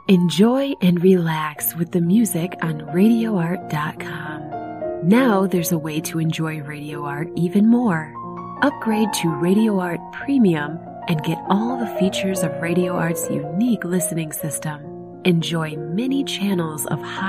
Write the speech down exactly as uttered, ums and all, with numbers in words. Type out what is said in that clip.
Enjoy and relax with the music on radio art dot com. Now there's a way to enjoy Radio Art even more. Upgrade to Radio Art Premium and get all the features of Radio Art's unique listening system. Enjoy many channels of high